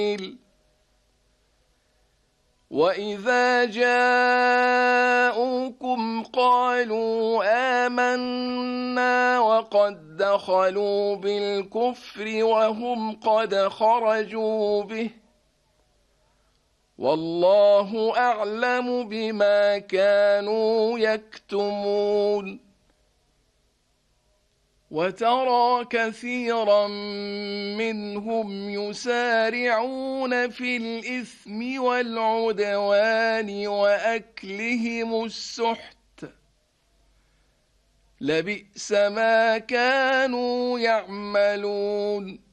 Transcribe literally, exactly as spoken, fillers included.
وإذا جاءوكم قالوا آمنا وقد دخلوا بالكفر وهم قد خرجوا به والله أعلم بما كانوا يكتمون وترى كثيرا منهم يسارعون في الإثم والعدوان وأكلهم السحت لبئس ما كانوا يعملون